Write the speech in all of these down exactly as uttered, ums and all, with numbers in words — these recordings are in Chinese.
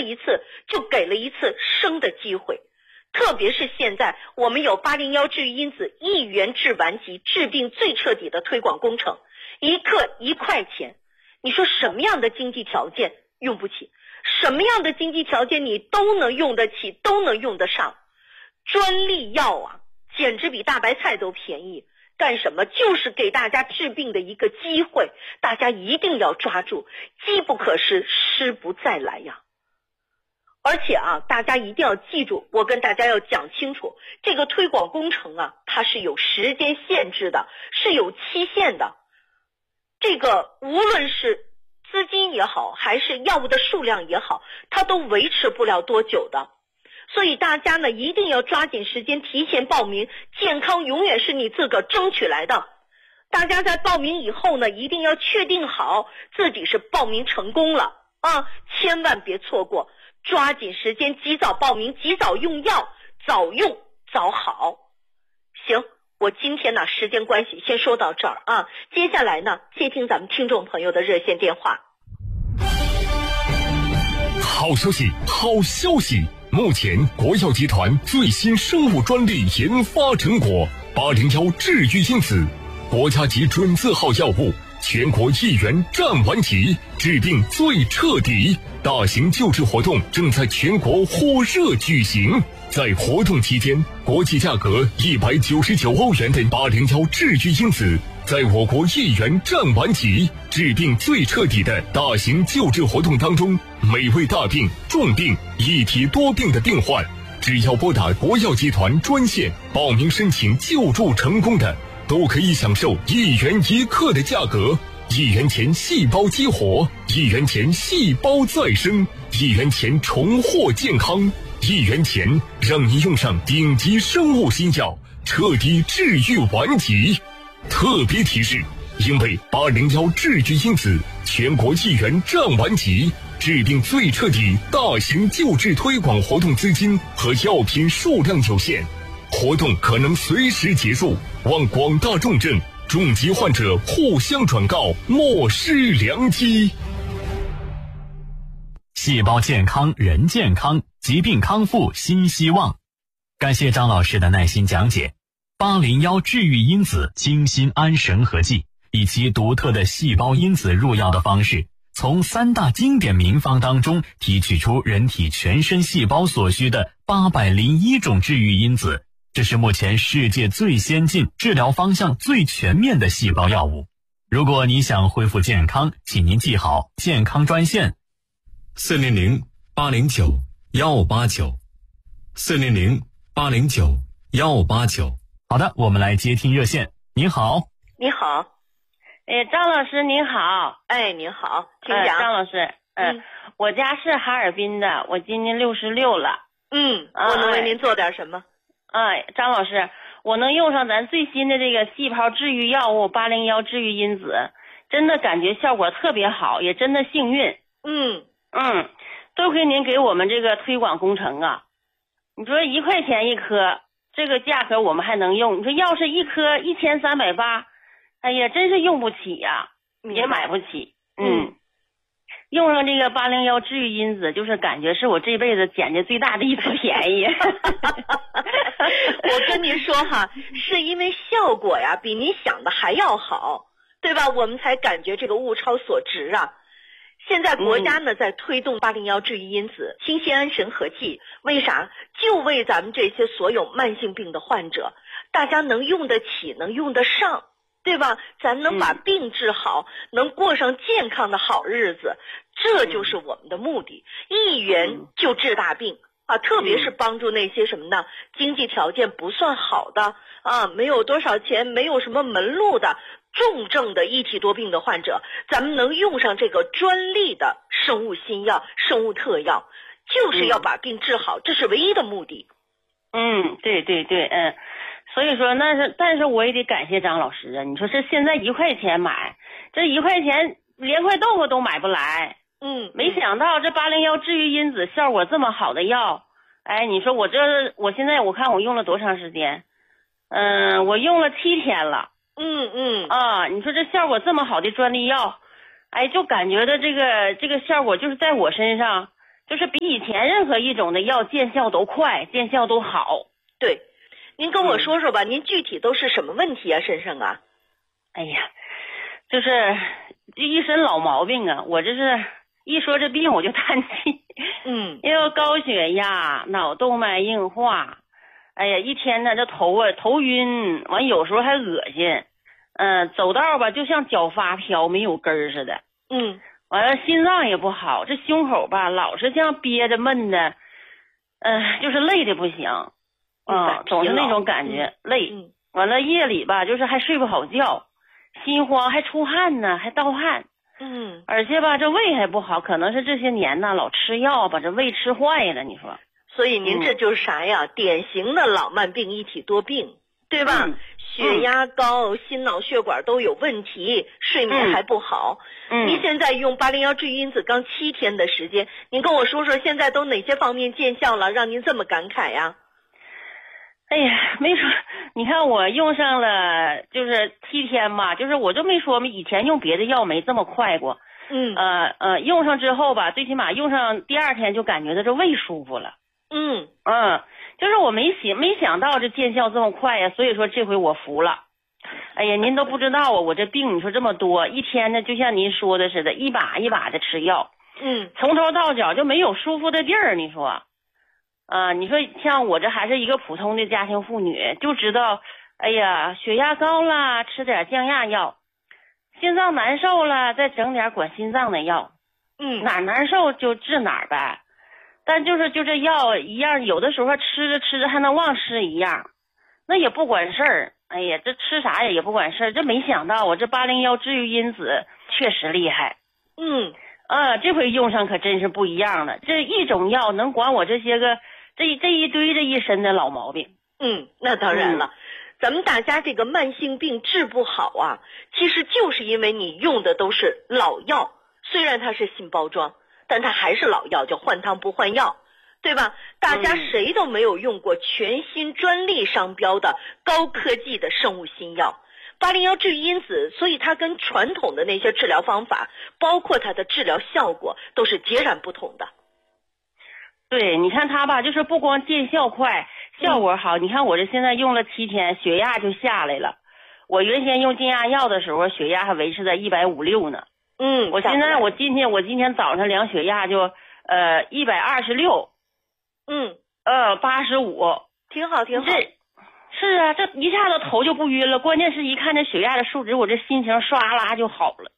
一次就给了一次生的机会。特别是现在我们有八零一治愈因子一元治顽疾，治病最彻底的推广工程，一克一块钱，你说什么样的经济条件用不起，什么样的经济条件你都能用得起，都能用得上。专利药啊，简直比大白菜都便宜，干什么？就是给大家治病的一个机会，大家一定要抓住，机不可失，失不再来呀。而且啊，大家一定要记住，我跟大家要讲清楚，这个推广工程啊，它是有时间限制的，是有期限的。这个无论是资金也好，还是药物的数量也好，它都维持不了多久的。所以大家呢，一定要抓紧时间提前报名，健康永远是你自个儿争取来的。大家在报名以后呢，一定要确定好自己是报名成功了啊，千万别错过。抓紧时间，及早报名，及早用药，早用早好。行，我今天呢时间关系先说到这儿啊，接下来呢接听咱们听众朋友的热线电话。 好消息，好消息！目前国药集团最新生物专利研发成果八零一治愈因子，国家级准字号药物，全国一元占完齐，治病最彻底。大型救治活动正在全国火热举行，在活动期间，国际价格一百九十九欧元的八零一治愈因子，在我国一元占完齐，治病最彻底的大型救治活动当中，每位大病、重病、一体多病的病患，只要拨打国药集团专线报名申请救助成功的，都可以享受一元一克的价格。一元钱细胞激活，一元钱细胞再生，一元钱重获健康，一元钱让你用上顶级生物新药，彻底治愈顽疾。特别提示，因为八零一治愈因子全国一元占顽疾，治病最彻底大型救治推广活动资金和药品数量有限，活动可能随时结束，望广大重症重疾患者互相转告，莫失良机。 细胞健康，人健康，疾病康复新希望。感谢张老师的耐心讲解。八零一治愈因子精心安神合剂，以其独特的细胞因子入药的方式，从三大经典名方当中提取出人体全身细胞所需的八百零一种治愈因子。这是目前世界最先进、治疗方向最全面的细胞药物。如果你想恢复健康，请您记好健康专线： 四零零八零九幺五八九，四零零八零九幺五八九。 好的，我们来接听热线。您好。 你好。 哎，张老师您好。 哎，您好，请讲。 呃、张老师，嗯、呃，我家是哈尔滨的，我今年六十六了。 嗯，我能为您做点什么？ 哎，张老师，我能用上咱最新的这个细胞治愈药物八零一治愈因子，真的感觉效果特别好，也真的幸运。 嗯嗯，多亏您给我们这个推广工程啊。你说一块钱一颗，这个价格我们还能用，你说要是一颗一千三百八，哎呀，真是用不起呀、啊，也买不起。嗯。嗯，用上这个八零一治愈因子，就是感觉是我这辈子捡的最大的一次便宜。 我跟您说哈，是因为效果呀比你想的还要好，对吧？我们才感觉这个物超所值啊。现在国家呢、嗯、在推动八零一治愈因子清心安神合剂，为啥？就为咱们这些所有慢性病的患者，大家能用得起，能用得上，对吧？咱能把病治好、嗯、能过上健康的好日子，这就是我们的目的。一元就治大病啊，特别是帮助那些什么呢？经济条件不算好的啊，没有多少钱，没有什么门路的重症的一体多病的患者，咱们能用上这个专利的生物新药、生物特药，就是要把病治好，这是唯一的目的。 嗯，对对对，嗯。所以说那是，但是我也得感谢张老师啊！你说是现在一块钱买，这一块钱连块豆腐都买不来。 嗯， 没想到这八零一治愈因子效果这么好的药，哎，你说我这我现在我看我用了多长时间？嗯、呃，我用了七天了。 嗯嗯啊，你说这效果这么好的专利药，哎，就感觉的这个这个效果就是在我身上就是比以前任何一种的药见效都快，见效都好。 对，您跟我说说吧，嗯、您具体都是什么问题啊，身上啊？ 哎呀，就是一身老毛病啊，我这是一说这病我就叹气。 嗯， 因为高血压、脑动脉硬化，哎呀，一天呢这头啊头晕，完有时候还恶心，嗯、呃，走道吧就像脚发飘没有根儿似的。 嗯， 完了心脏也不好，这胸口吧老是像憋着闷的，嗯、呃，就是累的不行，嗯、呃，总是那种感觉、嗯、累。 嗯， 完了夜里吧就是还睡不好觉，心慌还出汗呢，还盗汗。 嗯， 而且吧这胃还不好，可能是这些年呢老吃药把这胃吃坏了，你说。 所以您这就是啥呀、嗯、典型的老慢病一体多病，对吧、嗯、血压高、嗯、心脑血管都有问题，睡眠还不好。嗯，您现在用八零幺治愈因子刚七天的时间，您跟我说说现在都哪些方面见效了，让您这么感慨呀？ 哎呀，没说，你看我用上了就是七天吧，就是我就没说嘛，以前用别的药没这么快过。 嗯， 呃呃，用上之后吧，最起码用上第二天就感觉到这胃舒服了。 嗯嗯，就是我没想没想到这见效这么快呀，所以说这回我服了。哎呀，您都不知道啊，我这病你说这么多，一天呢就像您说的似的，一把一把的吃药。 嗯， 从头到脚就没有舒服的地儿，你说。啊、呃，你说像我这还是一个普通的家庭妇女，就知道，哎呀，血压高了，吃点降压药；心脏难受了，再整点管心脏的药。 嗯， 哪难受就治哪儿呗。但就是就这药一样，有的时候吃着吃着还能忘吃一样，那也不管事儿。哎呀，这吃啥也也不管事儿。这没想到我这八零幺治愈因子确实厉害。 嗯， 啊，这回用上可真是不一样了。这一种药能管我这些个。这这一堆这一身的老毛病。 嗯，那当然了、嗯、咱们大家这个慢性病治不好啊，其实就是因为你用的都是老药，虽然它是新包装，但它还是老药，叫换汤不换药，对吧？大家谁都没有用过全新专利商标的高科技的生物新药八零幺治愈因子，所以它跟传统的那些治疗方法，包括它的治疗效果都是截然不同的。 对，你看它吧，就是不光见效快，效果好、嗯、你看我这现在用了七天，血压就下来了。我原先用降压药的时候，血压还维持在一百五六呢。 嗯， 我现在我今天我今天早上量血压就呃一百二十六， 嗯呃八十五， 挺好挺好。 这是啊，这一下子头就不晕了，关键是一看这血压的数值，我这心情唰啦就好了。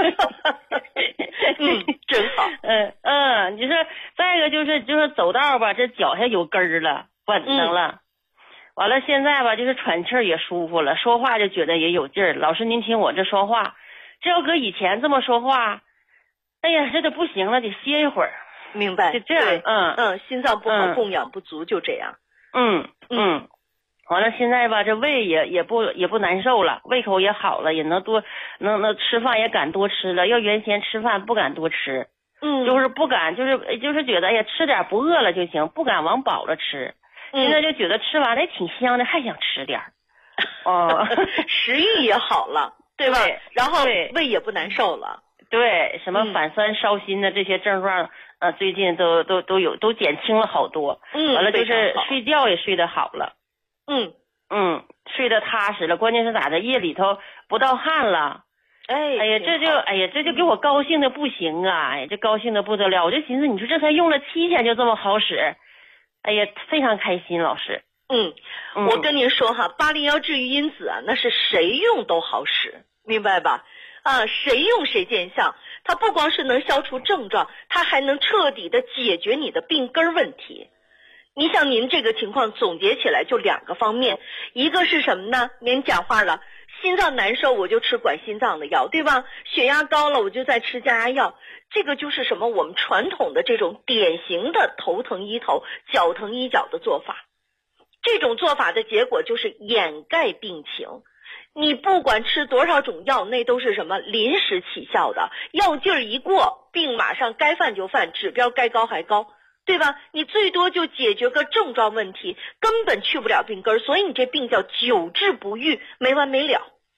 嗯，真好。 嗯嗯，你说再一个就是就是走道吧，这脚下有根儿了，稳当了。嗯、完了现在吧，就是喘气儿也舒服了，说话就觉得也有劲儿。老师您听我这说话，这要搁以前这么说话，哎呀，这都不行了，得歇一会儿。 明白。 就这样，嗯嗯，心脏不好、嗯，供氧不足，就这样。 嗯嗯。完了，现在吧，这胃也也不也不难受了，胃口也好了，也能多能能吃饭也敢多吃了。要原先吃饭不敢多吃， 嗯， 就是不敢，就是就是觉得哎呀，吃点不饿了就行，不敢往饱了吃。 嗯、 现在就觉得吃完了挺香的，还想吃点儿。哦， 食欲也好了，对吧？ 对， 然后胃也不难受了。 对，什么反酸烧心的这些症状，呃，最近都都都有都减轻了好多。 嗯， 完了就是睡觉也睡得好了。 嗯嗯，睡得踏实了，关键是咋的，夜里头不盗汗了。 哎， 哎呀，这就哎呀，这就给我高兴的不行啊！哎，这高兴的不得了，我就寻思，你说这才用了七天就这么好使，哎呀，非常开心，老师。 嗯，嗯我跟您说哈，八零幺治愈因子啊，那是谁用都好使，明白吧？啊，谁用谁见效。它不光是能消除症状，它还能彻底的解决你的病根问题。你像您这个情况总结起来就两个方面，一个是什么呢？您讲话了，心脏难受我就吃管心脏的药，对吧？血压高了我就在吃降压药，这个就是什么？我们传统的这种典型的头疼医头，脚疼医脚的做法。这种做法的结果就是掩盖病情。你不管吃多少种药，那都是什么临时起效的，药劲儿一过，病马上该犯就犯，指标该高还高。对吧？你最多就解决个症状问题，根本去不了病根儿，所以你这病叫久治不愈，没完没了。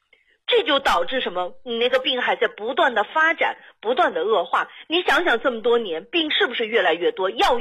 这就导致什么？你那个病还在不断的发展，不断的恶化。你想想这么多年，病是不是越来越多？药